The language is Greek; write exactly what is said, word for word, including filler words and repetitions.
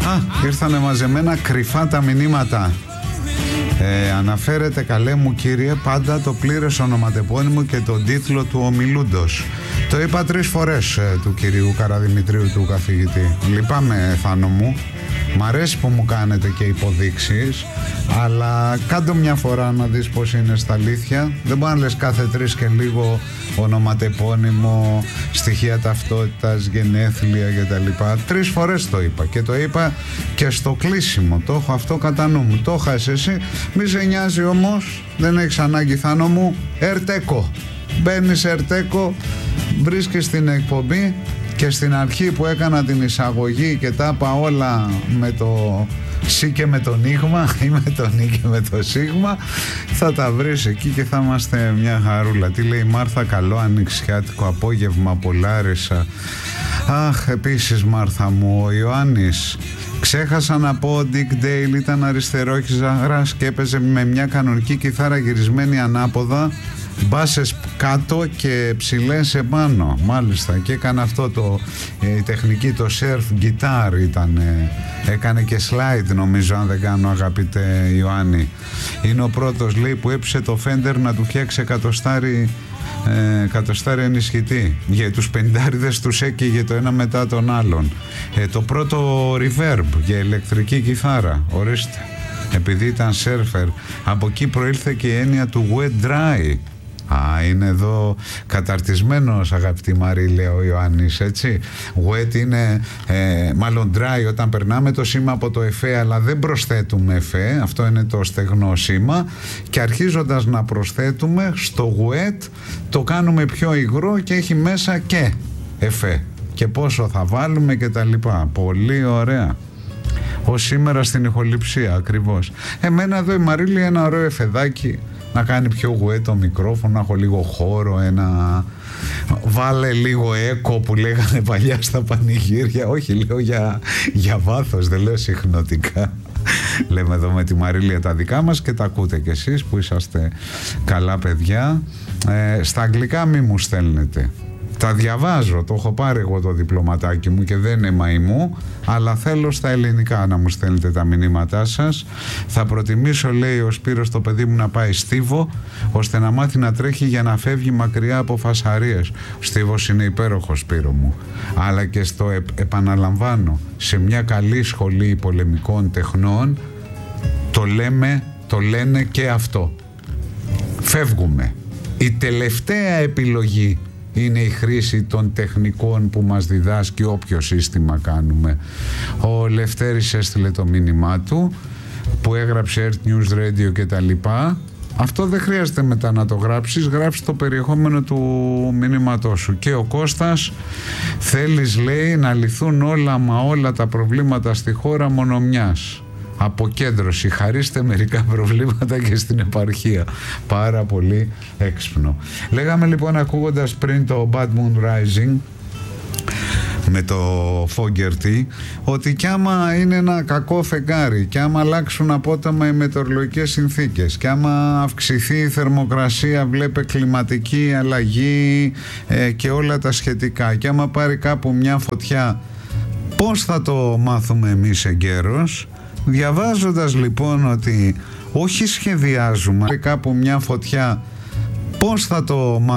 Α, ήρθανε μαζεμένα κρυφά τα μηνύματα. Ε, αναφέρεται, καλέ μου κύριε, πάντα το πλήρες ονοματεπώνυμο και τον τίτλο του ομιλούντος. Το είπα τρεις φορές ε, του κυρίου Καραδημητρίου, του καθηγητή. Λυπάμαι, Θάνο μου. Μ' αρέσει που μου κάνετε και υποδείξεις, αλλά κάντο μια φορά να δεις πως είναι στα αλήθεια. Δεν μπορεί να λες κάθε τρεις και λίγο ονοματεπώνυμο, στοιχεία ταυτότητας, γενέθλια κτλ. Τρεις φορές το είπα και το είπα και στο κλείσιμο. Το έχω αυτό κατά νου μου. Το είχες εσύ. Μη σε νοιάζει όμως, δεν έχεις ανάγκη, Θάνο μου. Ερτέκο. Μπαίνεις Ερτέκο, βρίσκεις την εκπομπή. Και στην αρχή που έκανα την εισαγωγή και τα είπα όλα με το σι και με το νίγμα ή με το νι και με το σίγμα, θα τα βρεις εκεί και θα είμαστε μια χαρούλα. Τι λέει η Μάρθα? Καλό ανοιξιάτικο απόγευμα από Λάρισα. Αχ, επίσης Μάρθα μου, ο Ιωάννης. Ξέχασα να πω, ο Dick Dale ήταν αριστερόχιζαρας και έπαιζε με μια κανονική κιθάρα γυρισμένη ανάποδα, μπάσες κάτω και ψηλές επάνω. Μάλιστα, και έκανε αυτό το, η τεχνική, το surf guitar ήταν, ε, έκανε και slide νομίζω, αν δεν κάνω, αγαπητέ Ιωάννη. Είναι ο πρώτος, λέει, που έψε το Fender να του φτιάξει εκατοστάρι ε, εκατοστάρι ενισχυτή. Για τους πενηντάριδες τους έκαιγε το ένα μετά τον άλλον. Ε, το πρώτο reverb για ηλεκτρική κιθάρα, ορίστε, επειδή ήταν surfer. Από εκεί προήλθε και η έννοια του wet dry. Α, είναι εδώ καταρτισμένος, αγαπητή Μαρή, λέει ο Ιωάννης, έτσι. Wet είναι, ε, μάλλον dry όταν περνάμε το σήμα από το εφέ, αλλά δεν προσθέτουμε εφέ, αυτό είναι το στεγνό σήμα, και αρχίζοντας να προσθέτουμε στο wet το κάνουμε πιο υγρό και έχει μέσα και εφέ και πόσο θα βάλουμε και τα λοιπά. Πολύ ωραία. Ως σήμερα στην ηχοληψία ακριβώς. Εμένα εδώ η Μαρίλη ένα ωραίο εφεδάκι, να κάνει πιο γουέ το μικρόφωνο, να έχω λίγο χώρο, ένα... βάλε λίγο έκο που λέγανε παλιά στα πανηγύρια. Όχι, λέω για, για βάθος, δεν λέω συχνοτικά. Λέμε εδώ με τη Μαρίλια τα δικά μας και τα ακούτε κι εσείς που είσαστε καλά παιδιά. Ε, στα αγγλικά μη μου στέλνετε. Τα διαβάζω, το έχω πάρει εγώ το διπλωματάκι μου και δεν είναι μαϊμού, αλλά θέλω στα ελληνικά να μου στέλνετε τα μηνύματά σας. Θα προτιμήσω, λέει ο Σπύρος, το παιδί μου να πάει στίβο, ώστε να μάθει να τρέχει για να φεύγει μακριά από φασαρίες. Ο στίβος είναι υπέροχος, Σπύρο μου, αλλά και στο ε, επαναλαμβάνω, σε μια καλή σχολή πολεμικών τεχνών το λέμε, το λένε και αυτό. Φεύγουμε. Η τελευταία επιλογή είναι η χρήση των τεχνικών που μας διδάσκει όποιο σύστημα κάνουμε. Ο Λευτέρης έστειλε το μήνυμά του που έγραψε Earth News Radio και τα λοιπά. Αυτό δεν χρειάζεται μετά να το γράψεις, γράψεις το περιεχόμενο του μηνύματός σου. Και ο Κώστας, θέλεις, λέει, να λυθούν όλα μα όλα τα προβλήματα στη χώρα μόνο μιας. Αποκέντρωση, χαρίστε μερικά προβλήματα και στην επαρχία. Πάρα πολύ έξυπνο. Λέγαμε λοιπόν, ακούγοντας πριν το Bad Moon Rising με το Fogerty, ότι κι άμα είναι ένα κακό φεγγάρι, κι άμα αλλάξουν απότομα οι μετεωρολογικές συνθήκες, κι άμα αυξηθεί η θερμοκρασία, βλέπε κλιματική αλλαγή ε, και όλα τα σχετικά, κι άμα πάρει κάπου μια φωτιά, πώς θα το μάθουμε εμείς εγκαίρως? Διαβάζοντας λοιπόν ότι όχι σχεδιάζουμε κάπου μια φωτιά, πώς θα το μάθουμε